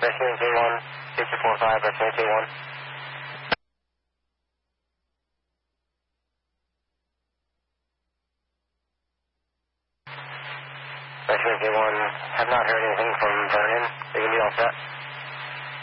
Rescue J1, 6245, Rescue J1. Rescue J1, have not heard anything from Vernon. They can be all set.